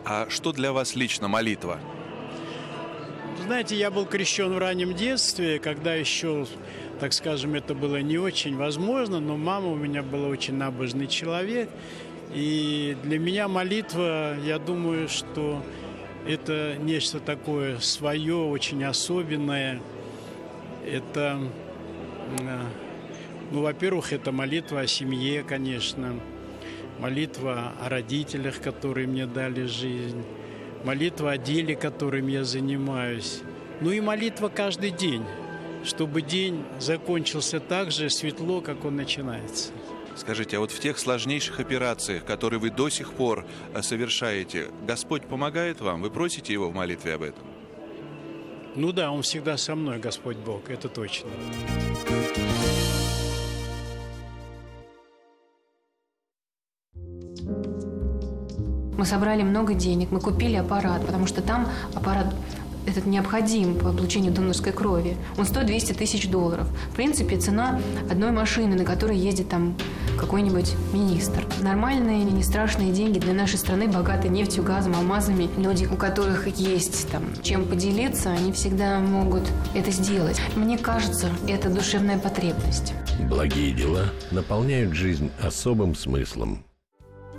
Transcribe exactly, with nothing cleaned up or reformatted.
А что для вас лично молитва? Знаете, я был крещен в раннем детстве, когда еще, так скажем, это было не очень возможно, но мама у меня была очень набожный человек. И для меня молитва, я думаю, что это нечто такое свое, очень особенное. Это, ну, во-первых, это молитва о семье, конечно, молитва о родителях, которые мне дали жизнь, молитва о деле, которым я занимаюсь, ну и молитва каждый день, чтобы день закончился так же светло, как он начинается. Скажите, а вот в тех сложнейших операциях, которые вы до сих пор совершаете, Господь помогает вам? Вы просите Его в молитве об этом? Ну да, Он всегда со мной, Господь Бог, это точно. Мы собрали много денег, мы купили аппарат, потому что там аппарат этот необходим по получению донорской крови. Он стоит двести тысяч долларов. В принципе, цена одной машины, на которой ездит там какой-нибудь министр. Нормальные, не страшные деньги для нашей страны, богатой нефтью, газом, алмазами. Люди, у которых есть там чем поделиться, они всегда могут это сделать. Мне кажется, это душевная потребность. Благие дела наполняют жизнь особым смыслом.